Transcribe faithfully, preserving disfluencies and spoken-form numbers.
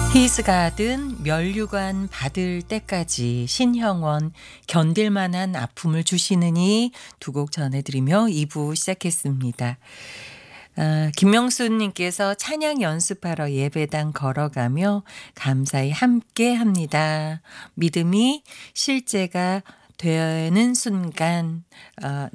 히스가든 면류관 받을 때까지 신형원 견딜 만한 아픔을 주시느니 두 곡 전해드리며 이 부 시작했습니다. 아, 김명순 님께서 찬양 연습하러 예배당 걸어가며 감사히 함께 합니다. 믿음이 실제가 되는 순간 어,